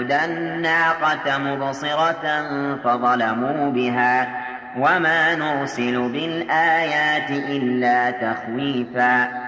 وجدوا الناقة مبصرة فظلموا بها وما نرسل بالآيات إلا تخويفا